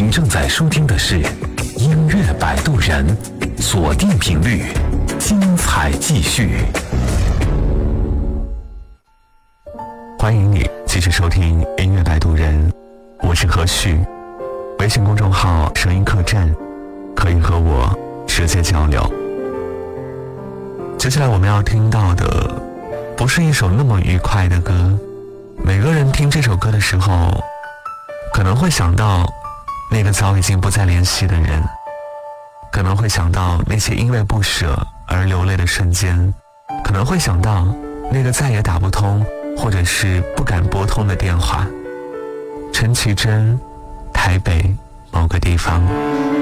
您正在收听的是音乐摆渡人，锁定频率，精彩继续。欢迎你继续收听音乐摆渡人，我是何旭。微信公众号声音客栈可以和我直接交流。接下来我们要听到的不是一首那么愉快的歌，每个人听这首歌的时候可能会想到那个早已经不再联系的人，可能会想到那些因为不舍而流泪的瞬间，可能会想到那个再也打不通或者是不敢拨通的电话。陈绮贞，台北某个地方。